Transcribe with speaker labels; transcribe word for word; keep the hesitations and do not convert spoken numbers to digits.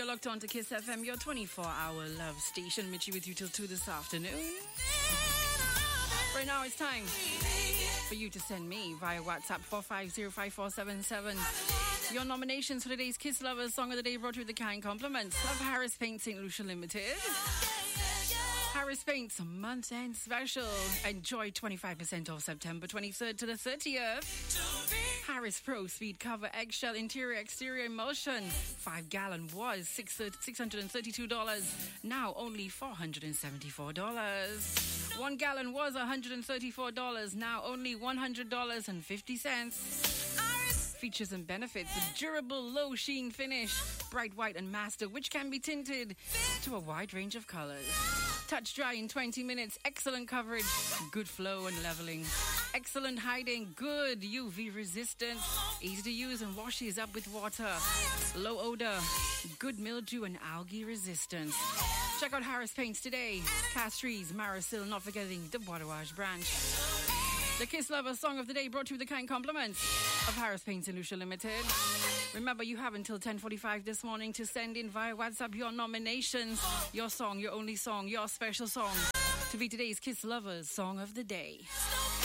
Speaker 1: You're locked on to Kiss F M, your twenty-four hour love station. Mitchie with you till two this afternoon. Right now it's time for you to send me via WhatsApp four five zero five four seven seven your nominations for today's Kiss Lovers Song of the Day, brought with the kind compliments of Harris Paint Saint Lucia Limited. Harris Paint's month end special. Enjoy twenty-five percent off September twenty-third to the thirtieth. Harris Pro Speed Cover Eggshell Interior Exterior Emulsion. five gallon was six hundred thirty-two dollars. Now only four hundred seventy-four dollars. one gallon was one hundred thirty-four dollars. Now only one hundred dollars and fifty cents. Features and benefits: durable low sheen finish, bright white and master, which can be tinted to a wide range of colors. Touch dry in twenty minutes, excellent coverage, good flow and leveling, excellent hiding, good U V resistance, easy to use and washes up with water, low odor, good mildew and algae resistance. Check out Harris Paints today. Castries, Marisil, not forgetting the Water Wash branch. The Kiss Lover Song of the Day, brought to you with the kind compliments of Harris Paints Saint Lucia Limited. Remember, you have until ten forty-five this morning to send in via WhatsApp your nominations, your song, your only song, your special song to be today's Kiss Lovers Song of the Day.